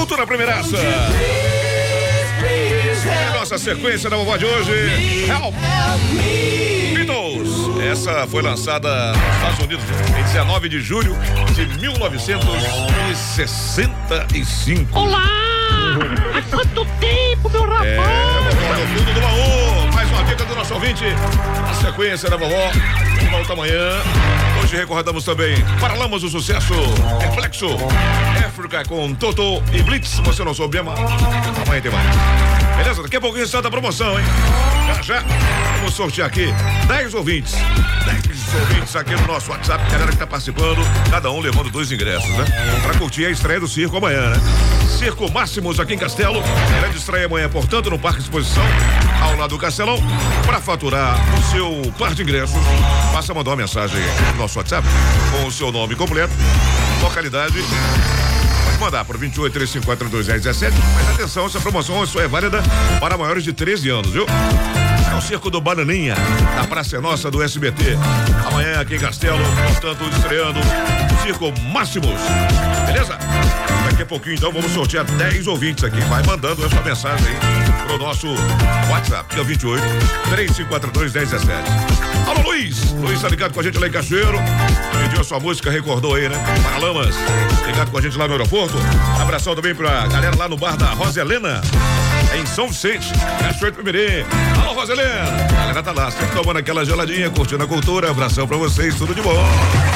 Cultura Primeiraça. É nossa sequência da vovó de hoje. Help Beatles. Essa foi lançada nos Estados Unidos em 19 de julho de 1965. Olá! Há quanto tempo, meu rapaz? Vovó no fundo do baú. Mais uma dica do nosso ouvinte. A sequência da vovó. Volta amanhã. Hoje recordamos também Paralamas do Sucesso, Reflexo, África com Toto e Blitz. Você não soube, mas amanhã tem mais. Beleza? Daqui a pouquinho está da promoção, hein? Já vamos sortear aqui 10 ouvintes. 10 ouvintes aqui no nosso WhatsApp. Galera que tá participando, cada um levando 2 ingressos, né? Pra curtir a estreia do circo amanhã, né? Circo Máximos aqui em Castelo. Grande estreia amanhã, portanto, no Parque Exposição, ao lado do Castelão. Para faturar o seu par de ingressos, basta mandar uma mensagem no nosso WhatsApp com o seu nome completo, localidade. Pode mandar por 2835421017. Mas atenção, essa promoção só é válida para maiores de 13 anos, viu? É o Circo do Bananinha, na Praça é Nossa do SBT. Amanhã aqui em Castelo, portanto, estreando Circo Máximos. Beleza? Daqui a pouquinho, então, vamos sortear 10 ouvintes aqui. Vai mandando essa mensagem aí pro nosso WhatsApp, que é o 2835421017. Alô, Luiz! Luiz tá ligado com a gente lá em Cachoeiro. Pediu a sua música, recordou aí, né? Paralamas, ligado com a gente lá no aeroporto. Abração também pra galera lá no bar da Rosa Helena, em São Vicente, Cachoeiro do Pimirim. Alô, Rosa Helena! A galera tá lá, sempre tomando aquela geladinha, curtindo a cultura. Abração pra vocês, tudo de bom.